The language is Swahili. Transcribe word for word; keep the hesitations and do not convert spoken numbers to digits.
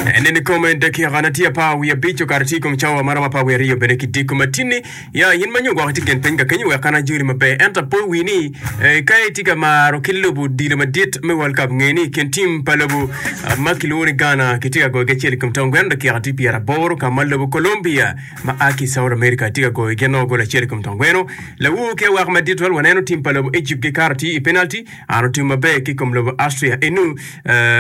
Nene comment ki ganatia pa we bicho karti kum chawa marama pa we rio bereki diku matini ya yin manyo gwa tiken penga kenyu ya kana juri mabe enta po wini kai tika maro kilubu dile madit me world cup ngeni ken team palabu makiluri gana kitika go gecheli kum tongwenda ki ati pia boro kamalabu Colombia ma aki South America tika go geno go la cheli kum tongweno la wu ke wa madit wal waneno team palabu Egypt ke karti penalty aro team mabe ki kum lobu Austria enu